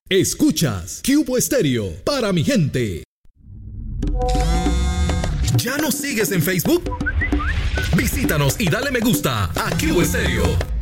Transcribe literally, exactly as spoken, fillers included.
Escuchas Cubo Estéreo para mi gente. ¿Ya nos sigues en Facebook? Visítanos y dale me gusta a Cubo Estéreo.